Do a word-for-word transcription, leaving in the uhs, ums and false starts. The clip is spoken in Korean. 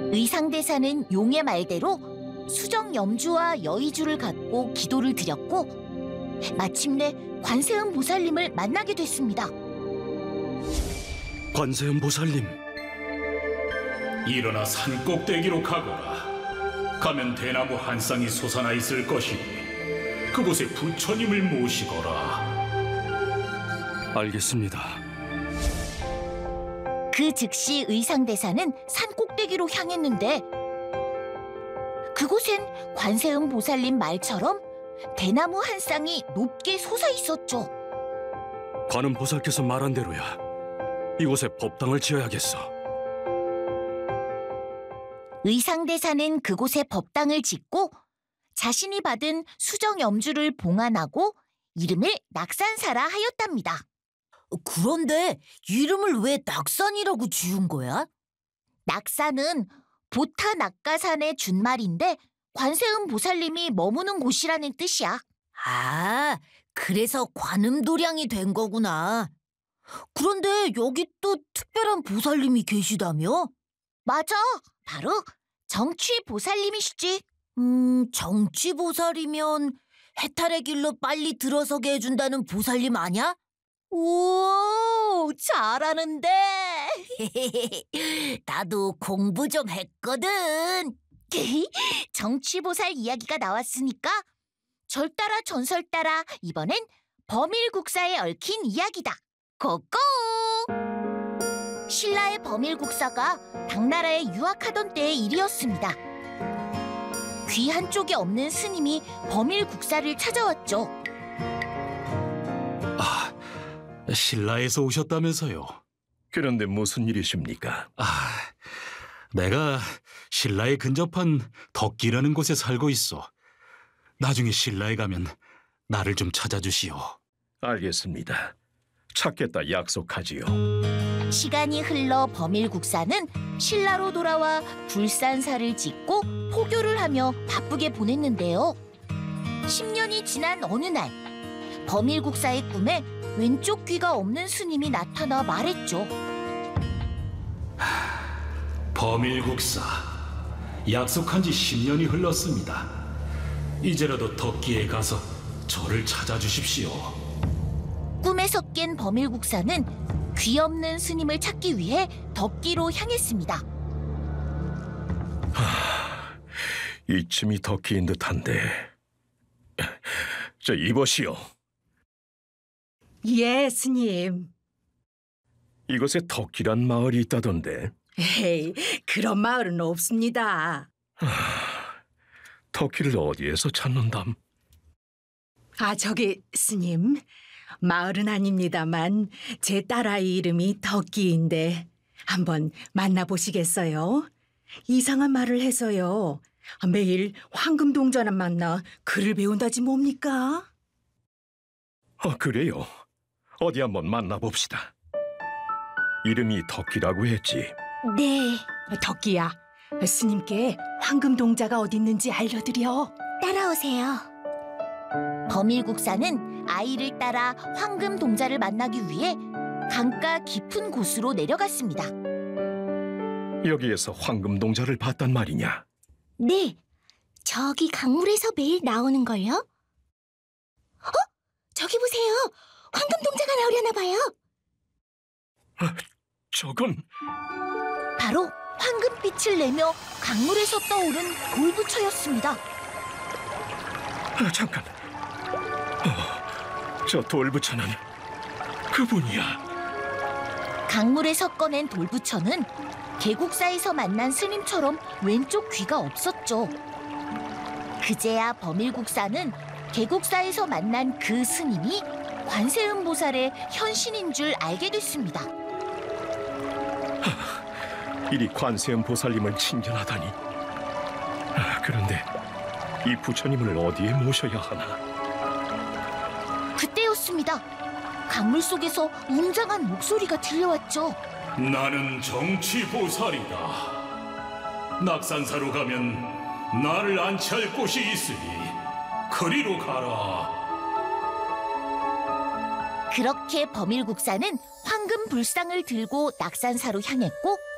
의상대사는 용의 말대로 수정 염주와 여의주를 갖고 기도를 드렸고 마침내 관세음 보살님을 만나게 됐습니다. 관세음 보살님. 일어나 산 꼭대기로 가거라. 가면 대나무 한 쌍이 솟아나 있을 것이니 그곳에 부처님을 모시거라. 알겠습니다. 그 즉시 의상대사는 산 꼭대기로 향했는데 그곳엔 관세음 보살님 말처럼 대나무 한 쌍이 높게 솟아 있었죠. 관음 보살께서 말한 대로야. 이곳에 법당을 지어야겠어. 의상대사는 그곳에 법당을 짓고 자신이 받은 수정 염주를 봉안하고 이름을 낙산사라 하였답니다. 그런데 이름을 왜 낙산이라고 지은 거야? 낙산은 보타 낙가산의 준말인데 관세음 보살님이 머무는 곳이라는 뜻이야. 아, 그래서 관음도량이 된 거구나. 그런데 여기 또 특별한 보살님이 계시다며? 맞아, 바로 정취 보살님이시지. 음, 정취 보살이면 해탈의 길로 빨리 들어서게 해준다는 보살님 아냐? 오, 잘하는데. 나도 공부 좀 했거든. 정취보살 이야기가 나왔으니까 절 따라 전설 따라 이번엔 범일국사에 얽힌 이야기다. 고고! 신라의 범일국사가 당나라에 유학하던 때의 일이었습니다. 귀 한쪽에 없는 스님이 범일국사를 찾아왔죠. 아, 신라에서 오셨다면서요? 그런데 무슨 일이십니까? 아, 내가 신라에 근접한 덕기라는 곳에 살고 있어. 나중에 신라에 가면 나를 좀 찾아주시오. 알겠습니다. 찾겠다 약속하지요. 시간이 흘러 범일국사는 신라로 돌아와 불산사를 짓고 포교를 하며 바쁘게 보냈는데요. 십 년이 지난 어느 날 범일국사의 꿈에 왼쪽 귀가 없는 스님이 나타나 말했죠. 범일국사, 약속한 지 십 년이 흘렀습니다. 이제라도 덕기에 가서 저를 찾아주십시오. 꿈에서 깬 범일국사는 귀 없는 스님을 찾기 위해 덕기로 향했습니다. 하, 이쯤이 덕기인 듯한데. 저 이보시오. 예, 스님. 이곳에 덕기란 마을이 있다던데. 에이, 그런 마을은 없습니다. 하, 덕기를 어디에서 찾는담? 아, 저기 스님, 마을은 아닙니다만 제 딸아이 이름이 덕기인데 한번 만나보시겠어요? 이상한 말을 해서요. 매일 황금동자만 만나 글을 배운다지 뭡니까? 아, 그래요. 어디 한번 만나봅시다. 이름이 덕기라고 했지. 네. 덕기야, 스님께 황금동자가 어디 있는지 알려드려. 따라오세요. 범일국사는 아이를 따라 황금동자를 만나기 위해 강가 깊은 곳으로 내려갔습니다. 여기에서 황금동자를 봤단 말이냐? 네, 저기 강물에서 매일 나오는걸요? 어? 저기 보세요. 황금동자가 나오려나 봐요. 아, 저건... 바로 황금빛을 내며 강물에서 떠오른 돌부처였습니다. 아, 잠깐. 어, 저 돌부처는 그분이야. 강물에서 꺼낸 돌부처는 계곡사에서 만난 스님처럼 왼쪽 귀가 없었죠. 그제야 범일국사는 계곡사에서 만난 그 스님이 관세음 보살의 현신인 줄 알게 됐습니다. 하, 이리 관세음 보살님을 친견하다니. 아, 그런데 이 부처님을 어디에 모셔야 하나? 그때였습니다. 강물 속에서 웅장한 목소리가 들려왔죠. 나는 정취보살이다. 낙산사로 가면 나를 안치할 곳이 있으니 그리로 가라. 그렇게 범일국사는 황금 불상을 들고 낙산사로 향했고